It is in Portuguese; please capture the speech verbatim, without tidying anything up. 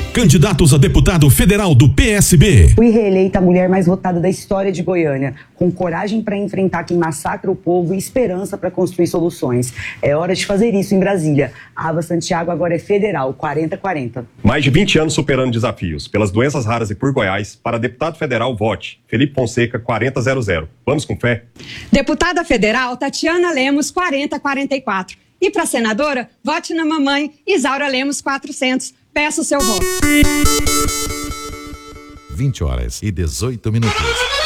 Candidatos a deputado federal do P S B. Fui reeleita a mulher mais votada da história de Goiânia, com coragem para enfrentar quem massacra o povo e esperança para construir soluções. É hora de fazer isso em Brasília. A Ava Santiago agora é federal, quarenta a quarenta. Mais de vinte anos superando desafios pelas doenças raras e por Goiás. Para deputado federal, vote Felipe Fonseca, quarenta zero zero. Vamos com fé? Deputada federal, Tatiana Lemos, quarenta a quarenta e quatro. E para senadora, vote na mamãe Isaura Lemos, quatrocentos. Peço o seu voto. vinte horas e dezoito minutos.